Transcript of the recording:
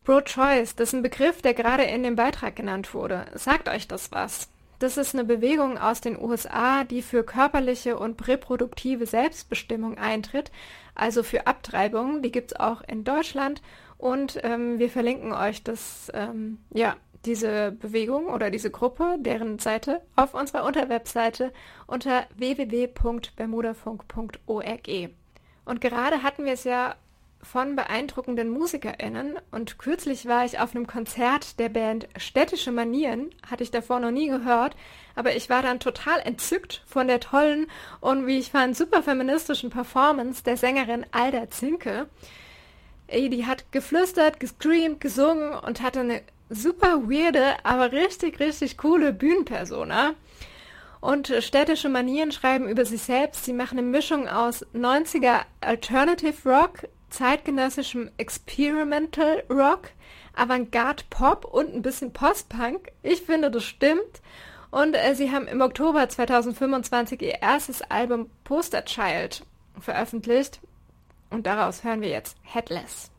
Pro-Choice, das ist ein Begriff, der gerade in dem Beitrag genannt wurde. Sagt euch das was? Das ist eine Bewegung aus den USA, die für körperliche und reproduktive Selbstbestimmung eintritt, also für Abtreibung. Die gibt es auch in Deutschland und wir verlinken euch diese Bewegung oder diese Gruppe, deren Seite, auf unserer Unterwebseite unter www.bermudafunk.org. Und gerade hatten wir es ja von beeindruckenden MusikerInnen und kürzlich war ich auf einem Konzert der Band Städtische Manieren, hatte ich davor noch nie gehört, aber ich war dann total entzückt von der tollen und wie ich fand super feministischen Performance der Sängerin Alda Zinke. Die hat geflüstert, gescreamt, gesungen und hatte eine super weirde, aber richtig, richtig coole Bühnenpersona. Und Städtische Manieren schreiben über sich selbst, sie machen eine Mischung aus 90er Alternative Rock, zeitgenössischem Experimental Rock, Avantgarde Pop und ein bisschen Post-Punk. Ich finde, das stimmt. Und sie haben im Oktober 2025 ihr erstes Album Poster Child veröffentlicht. Und daraus hören wir jetzt Headless.